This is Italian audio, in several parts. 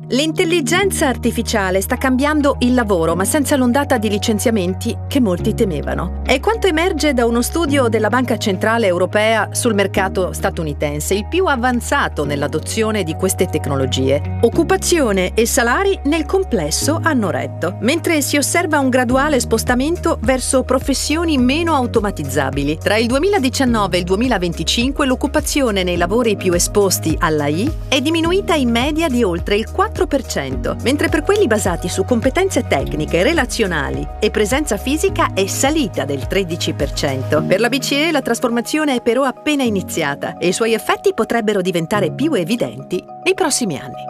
L'intelligenza artificiale sta cambiando il lavoro, ma senza l'ondata di licenziamenti che molti temevano. È quanto emerge da uno studio della Banca Centrale Europea sul mercato statunitense, il più avanzato nell'adozione di queste tecnologie. Occupazione e salari nel complesso hanno retto, mentre si osserva un graduale spostamento verso professioni meno automatizzabili. Tra il 2019 e il 2025 l'occupazione nei lavori più esposti all'AI è diminuita in media di oltre il 4%, mentre per quelli basati su competenze tecniche, relazionali e presenza fisica è salita del 13%. Per la BCE la trasformazione è però appena iniziata e i suoi effetti potrebbero diventare più evidenti nei prossimi anni.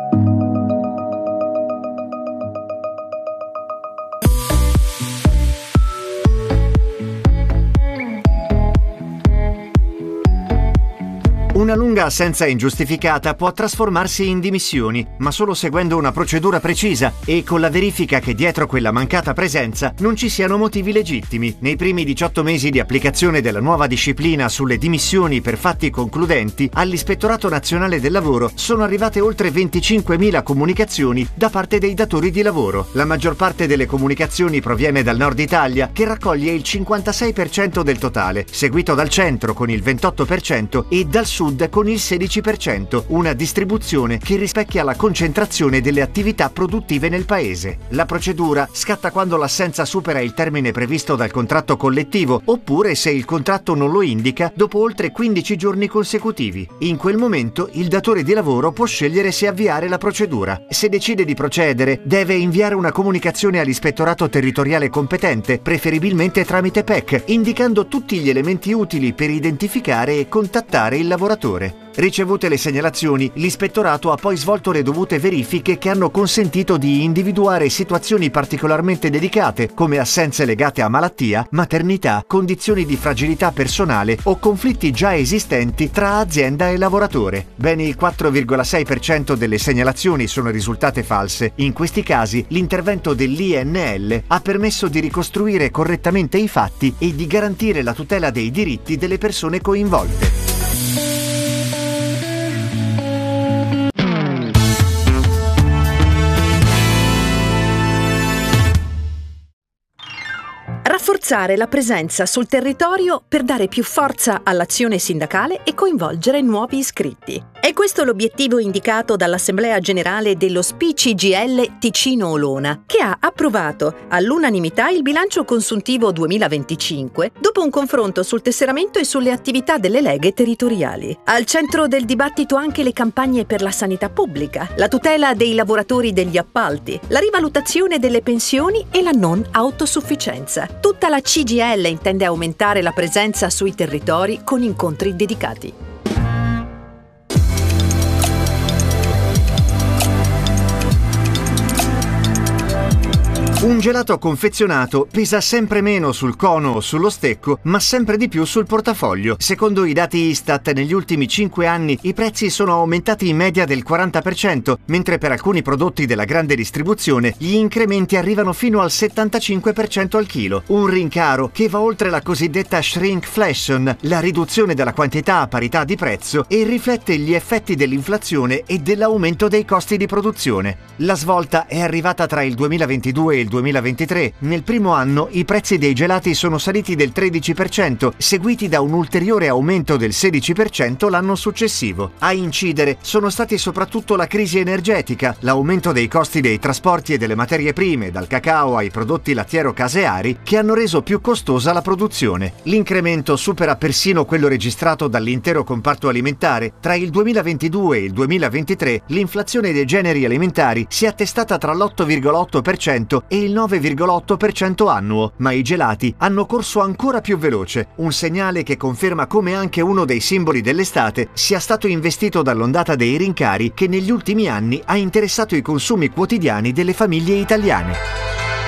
Una lunga assenza ingiustificata può trasformarsi in dimissioni, ma solo seguendo una procedura precisa e con la verifica che dietro quella mancata presenza non ci siano motivi legittimi. Nei primi 18 mesi di applicazione della nuova disciplina sulle dimissioni per fatti concludenti, all'Ispettorato Nazionale del Lavoro sono arrivate oltre 25.000 comunicazioni da parte dei datori di lavoro. La maggior parte delle comunicazioni proviene dal nord Italia, che raccoglie il 56% del totale, seguito dal centro con il 28% e dal sud con il 16%, una distribuzione che rispecchia la concentrazione delle attività produttive nel paese. La procedura scatta quando l'assenza supera il termine previsto dal contratto collettivo, oppure se il contratto non lo indica dopo oltre 15 giorni consecutivi. In quel momento il datore di lavoro può scegliere se avviare la procedura. Se decide di procedere, deve inviare una comunicazione all'ispettorato territoriale competente, preferibilmente tramite PEC, indicando tutti gli elementi utili per identificare e contattare il lavoratore. Ricevute le segnalazioni, l'ispettorato ha poi svolto le dovute verifiche che hanno consentito di individuare situazioni particolarmente delicate, come assenze legate a malattia, maternità, condizioni di fragilità personale o conflitti già esistenti tra azienda e lavoratore. Ben il 4,6% delle segnalazioni sono risultate false. In questi casi, l'intervento dell'INL ha permesso di ricostruire correttamente i fatti e di garantire la tutela dei diritti delle persone coinvolte. Rafforzare la presenza sul territorio per dare più forza all'azione sindacale e coinvolgere nuovi iscritti. È questo l'obiettivo indicato dall'Assemblea Generale dello SPI-CGIL Ticino-Olona, che ha approvato all'unanimità il bilancio consuntivo 2025 dopo un confronto sul tesseramento e sulle attività delle leghe territoriali. Al centro del dibattito anche le campagne per la sanità pubblica, la tutela dei lavoratori degli appalti, la rivalutazione delle pensioni e la non autosufficienza. Tutta la CGIL intende aumentare la presenza sui territori con incontri dedicati. Un gelato confezionato pesa sempre meno sul cono o sullo stecco, ma sempre di più sul portafoglio. Secondo i dati Istat, negli ultimi 5 anni i prezzi sono aumentati in media del 40%, mentre per alcuni prodotti della grande distribuzione gli incrementi arrivano fino al 75% al chilo. Un rincaro che va oltre la cosiddetta shrinkflation, la riduzione della quantità a parità di prezzo, e riflette gli effetti dell'inflazione e dell'aumento dei costi di produzione. La svolta è arrivata tra il 2022 e il 2023. Nel primo anno i prezzi dei gelati sono saliti del 13%, seguiti da un ulteriore aumento del 16% l'anno successivo. A incidere sono stati soprattutto la crisi energetica, l'aumento dei costi dei trasporti e delle materie prime, dal cacao ai prodotti lattiero-caseari, che hanno reso più costosa la produzione. L'incremento supera persino quello registrato dall'intero comparto alimentare. Tra il 2022 e il 2023 l'inflazione dei generi alimentari si è attestata tra l'8,8% e il 9,8% annuo, ma i gelati hanno corso ancora più veloce, un segnale che conferma come anche uno dei simboli dell'estate sia stato investito dall'ondata dei rincari che negli ultimi anni ha interessato i consumi quotidiani delle famiglie italiane.